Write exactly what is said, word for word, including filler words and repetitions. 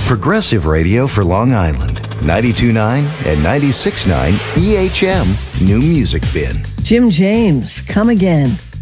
Progressive Radio for Long Island. ninety-two point nine and ninety-six point nine E H M New Music Bin. Jim James, Come Again.